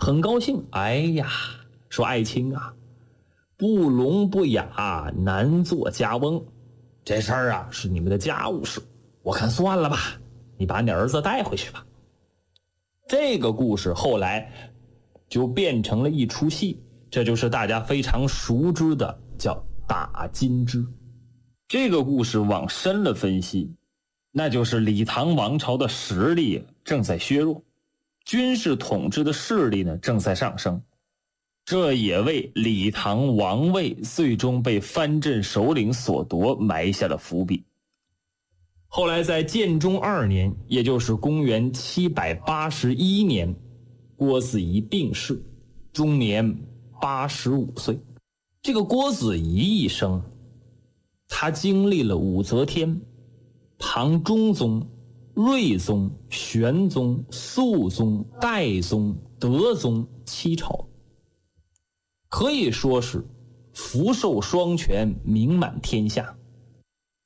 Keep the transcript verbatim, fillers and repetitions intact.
很高兴，哎呀，说爱卿啊，不聋不哑，难做家翁，这事儿啊是你们的家务事，我看算了吧，你把你儿子带回去吧。这个故事后来就变成了一出戏，这就是大家非常熟知的叫打金枝。这个故事往深了分析，那就是李唐王朝的实力正在削弱，军事统治的势力呢正在上升，这也为李唐王位最终被藩镇首领所夺埋下了伏笔。后来在建中二年，也就是公元七百八十一年，郭子仪病逝，终年八十五岁。这个郭子仪一生，他经历了武则天、唐中宗、睿宗、玄宗、肃宗、代宗、德宗七朝，可以说是福寿双全，名满天下。